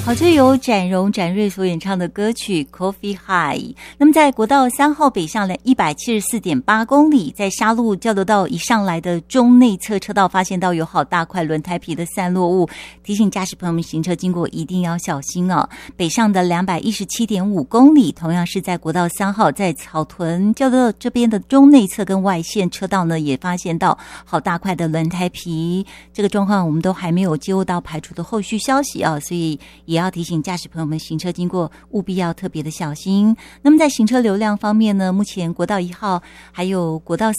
好，这由展荣展瑞所演唱的歌曲 Coffee High。 那么在国道3号北上的 174.8 公里，在沙鹿交流道一上来的中内侧车道发现到有好大块轮胎皮的散落物，提醒驾驶朋友们行车经过一定要小心哦。北上的 217.5 公里，同样是在国道3号在草屯交流道这边的中内侧跟外线车道呢，也发现到好大块的轮胎皮，这个状况我们都还没有接获到排除的后续消息啊，所以也要提醒驾驶朋友们行车经过务必要特别的小心。那么在行车流量方面呢，目前国道1号还有国道